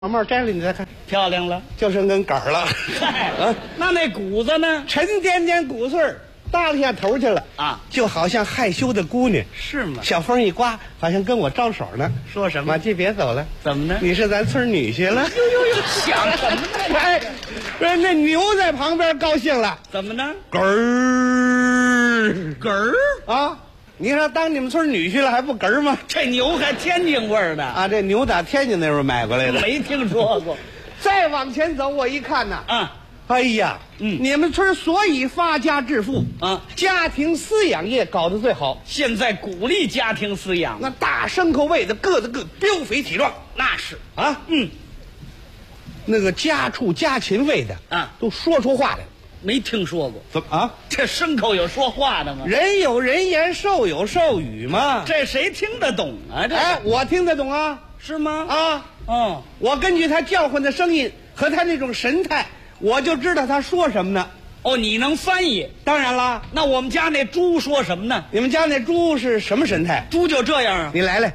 小帽摘了，你再看， 漂亮了， 就剩根杆儿了。 嗨，那谷子呢？ 沉甸甸谷穗儿耷拉下头去了啊， 就好像害羞的姑娘。 是吗？ 小风一刮，好像跟我招手呢。 说什么？ 马季别走了， 怎么呢？ 你是咱村女婿了。 想什么呢？ 哎，不是那牛在旁边高兴了， 怎么呢？ 嗝儿嗝儿啊！你说当你们村女婿了还不嗝儿吗？ 这牛还天津味儿的啊，这牛打天津那边买过来的， 没听说过。 再往前走，我一看呐， 啊， 哎呀，你们村所以发家致富啊， 家庭饲养业搞得最好。 现在鼓励家庭饲养， 那大牲口喂的个膘肥体壮， 那是啊，那个家畜家禽喂的啊， 都说出话来。 没听说过。 怎么啊？ 这牲口有说话的吗？ 人有人言，兽有兽语嘛。 这谁听得懂啊？这哎，我听得懂啊， 是吗？ 啊， 哦， 我根据他叫唤的声音和他那种神态，我就知道他说什么呢。 哦，你能翻译？ 当然啦， 那我们家那猪说什么呢？ 你们家那猪是什么神态？ 猪就这样啊？ 你来，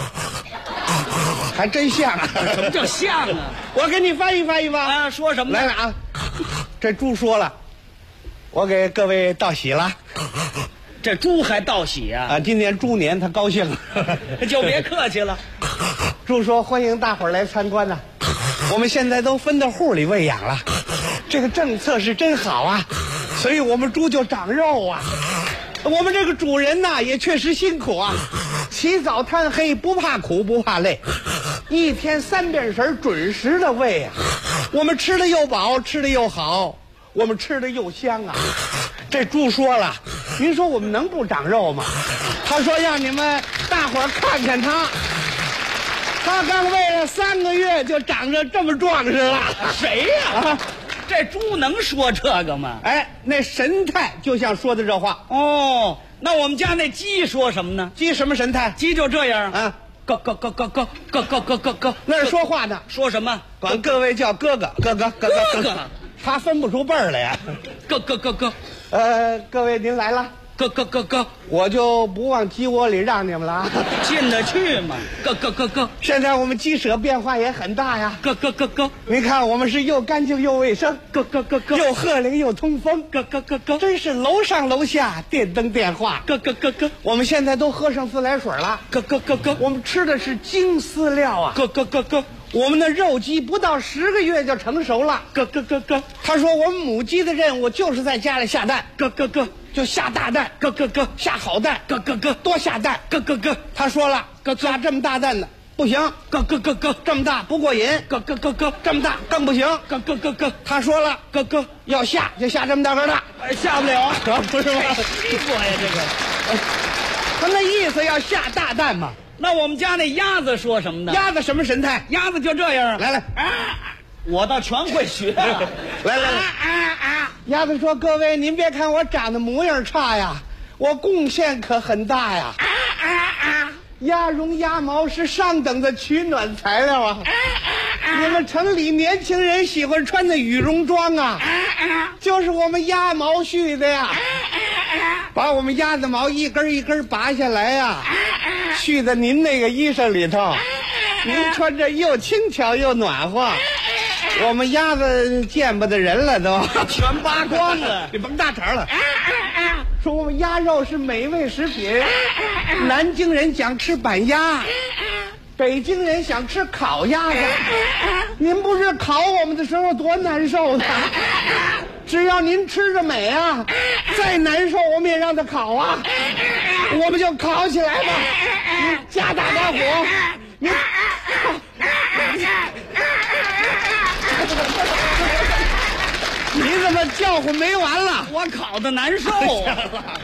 还真像啊！ 什么叫像啊？ 我给你翻译翻译吧。 啊，说什么呢？ 来了啊！这猪说了，我给各位道喜了。 这猪还道喜啊？ 啊，今年猪年他高兴， 就别客气了。 猪说欢迎大伙儿来参观呐、我们现在都分到户里喂养了，这个政策是真好啊，所以我们猪就长肉啊。我们这个主人呐、也确实辛苦啊，起早贪黑，不怕苦不怕累，一天3遍食准时的喂啊。我们吃的又饱，吃的又好，我们吃的又香啊。这猪说了，您说我们能不长肉吗？他说让你们大伙儿看看他，他刚喂了3个月就长着这么壮实了。 谁呀、 啊？ 这猪能说这个吗？ 哎，那神态就像说的这话。 哦，那我们家那鸡说什么呢？ 鸡什么神态？ 鸡就这样啊， 咯咯咯咯咯咯咯咯咯咯， 那是说话呢。 说什么？ 管各位叫哥哥，哥哥，他分不出辈儿来呀。 咯咯咯咯， 各位您来了， 咯咯咯咯， 我就不往鸡窝里让你们了啊。 进得去吗？咯咯咯咯， 现在我们鸡舍变化也很大呀。 咯咯咯咯， 您看我们是又干净又卫生， 咯咯咯咯， 又鹤龄又通风， 咯咯咯咯， 真是楼上楼下电灯电话。 咯咯咯咯， 我们现在都喝上自来水了， 咯咯咯咯， 我们吃的是精饲料啊。 咯咯咯咯， 我们的肉鸡不到10个月就成熟了。 咯咯咯咯， 他说我们母鸡的任务就是在家里下蛋， 咯咯咯， 就下大蛋， 咯咯咯， 下好蛋， 咯咯咯， 多下蛋。 咯咯咯， 他说了，下这么大蛋的不行， 咯咯咯咯， 这么大不过瘾， 咯咯咯咯， 这么大更不行。 咯咯咯咯， 他说了， 咯咯， 要下就下这么大个的， 下不了， 不是吗？ 西瓜呀，这个。 他那意思要下大蛋嘛。 那我们家那鸭子说什么呢？ 鸭子什么神态？ 鸭子就这样。 来， 我倒全会学、啊。 来，鸭子说：“各位，您别看我长得模样差呀，我贡献可很大呀。鸭绒鸭毛是上等的取暖材料啊。你们城里年轻人喜欢穿的羽绒装啊，就是我们鸭毛絮的呀。把我们鸭子毛一根一根拔下来呀，絮在您那个衣裳里头，您穿着又轻巧又暖和。我们鸭子见不得人了都， 全扒光了。 你甭搭茬了。说我们鸭肉是美味食品，南京人想吃板鸭，北京人想吃烤鸭子。您不是烤我们的时候多难受的，只要您吃着美啊，再难受我们也让它烤啊，我们就烤起来吧。你加大点火，你怎么叫唤没完了？ 我烤的难受啊！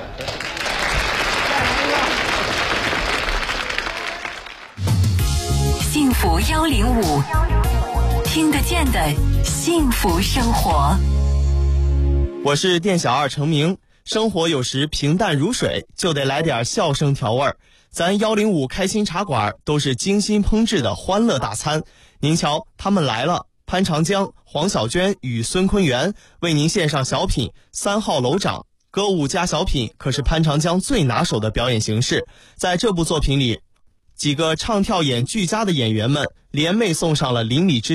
幸福105，听得见的幸福生活。 我是店小二程明。生活有时平淡如水，就得来点笑声调味儿。咱105开心茶馆都是精心烹制的欢乐大餐。您瞧，他们来了。潘长江、黄小娟与孙坤元为您献上小品3号楼长。歌舞加小品可是潘长江最拿手的表演形式。在这部作品里，几个唱跳演俱佳的演员们联袂送上了邻里之